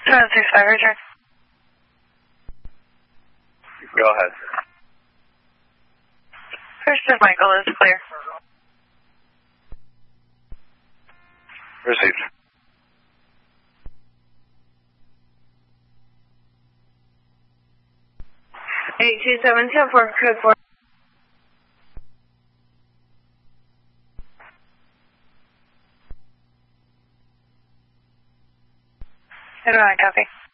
265, return. Go ahead. First is Michael is clear. Received. Eight two seven ten four code 4. Good morning, copy.